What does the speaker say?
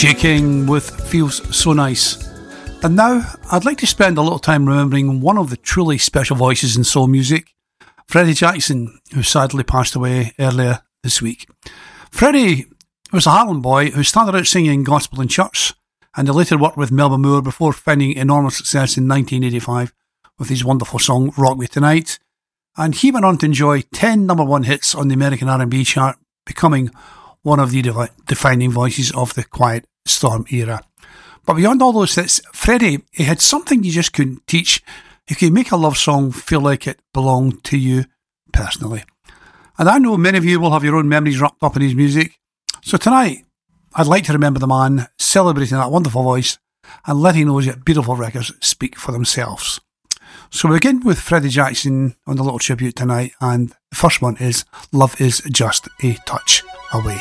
Jay King with Feels So Nice. And now I'd like to spend a little time remembering one of the truly special voices in soul music, Freddie Jackson, who sadly passed away earlier this week. Freddie was a Harlem boy who started out singing gospel in church, and he later worked with Melba Moore before finding enormous success in 1985 with his wonderful song Rock Me Tonight. And he went on to enjoy 10 number one hits on the American R&B chart, becoming one of the defining voices of the Quiet Storm era. But beyond all those hits, Freddie, he had something you just couldn't teach. He could make a love song feel like it belonged to you personally. And I know many of you will have your own memories wrapped up in his music. So tonight, I'd like to remember the man, celebrating that wonderful voice and letting those beautiful records speak for themselves. So we begin with Freddie Jackson on the little tribute tonight, and the first one is Love Is Just a Touch Away.